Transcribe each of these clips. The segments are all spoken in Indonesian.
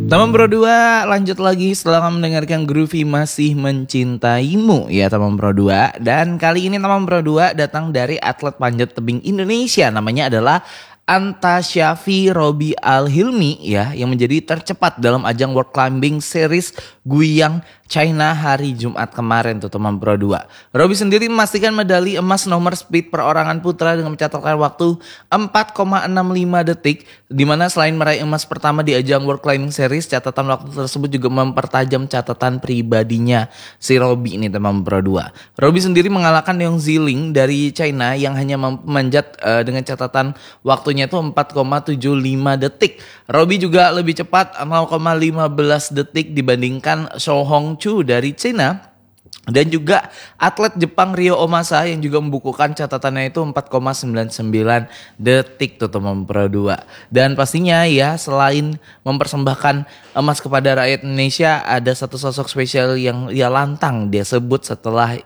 Teman Bro 2 lanjut lagi setelah mendengarkan Groovy Masih Mencintaimu ya teman Bro 2. Dan kali ini teman Bro 2 datang dari atlet panjat tebing Indonesia. Namanya adalah Antasyafi Robi Al-Hilmi ya, yang menjadi tercepat dalam ajang World Climbing Series Guiyang China hari Jumat kemarin tuh teman Pro 2. Robi sendiri memastikan medali emas nomor speed perorangan putra dengan mencatatkan waktu 4,65 detik, di mana selain meraih emas pertama di ajang World Climbing Series, catatan waktu tersebut juga mempertajam catatan pribadinya si Robi ini teman Pro 2. Robi sendiri mengalahkan Yong Ziling dari China yang hanya memanjat dengan catatan waktunya itu 4,75 detik. Robi juga lebih cepat 0,15 detik dibandingkan Shou Hong Chu dari China. Dan juga atlet Jepang Ryo Omasa yang juga membukukan catatannya itu 4,99 detik tuh teman Pro 2. Dan pastinya ya, selain mempersembahkan emas kepada rakyat Indonesia, ada satu sosok spesial yang ya lantang dia sebut setelah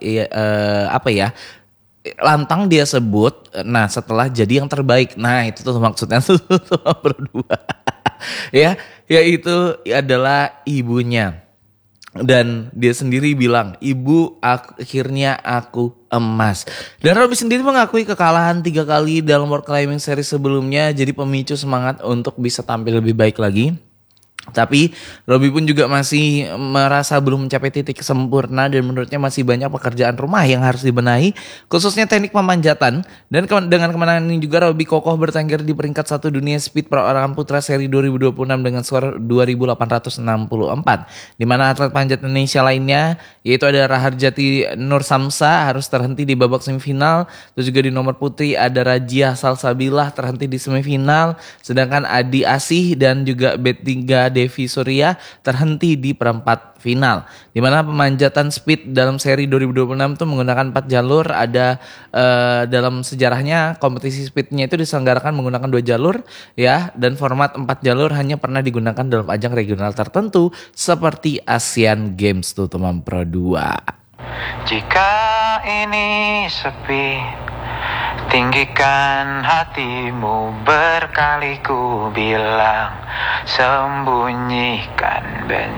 lantang dia sebut, nah setelah jadi yang terbaik. Nah itu tuh maksudnya tuh berdua ya, yaitu adalah ibunya. Dan dia sendiri bilang, akhirnya aku emas. Dan Robi sendiri mengakui kekalahan 3 kali dalam World Climbing Series sebelumnya jadi pemicu semangat untuk bisa tampil lebih baik lagi. Tapi Robi pun juga masih merasa belum mencapai titik sempurna dan menurutnya masih banyak pekerjaan rumah yang harus dibenahi, khususnya teknik pemanjatan. Dan dengan kemenangan ini juga Robi kokoh bertengger di peringkat 1 dunia speed perorangan putra seri 2026 dengan skor 2864. Di mana atlet panjat Indonesia lainnya yaitu ada Raharjati Nur Samsa harus terhenti di babak semifinal. Terus juga di nomor putri ada Rajia Salsabilah terhenti di semifinal, sedangkan Adi Asih dan juga B3 Devi Surya terhenti di perempat final. Di mana pemanjatan speed dalam seri 2026 itu menggunakan 4 jalur. Ada dalam sejarahnya kompetisi speednya itu diselenggarakan menggunakan 2 jalur ya, dan format 4 jalur hanya pernah digunakan dalam ajang regional tertentu seperti Asian Games tuh teman Pro 2. Jika ini sepi, tinggikan hatimu, berkali ku bilang, sembunyikan benci.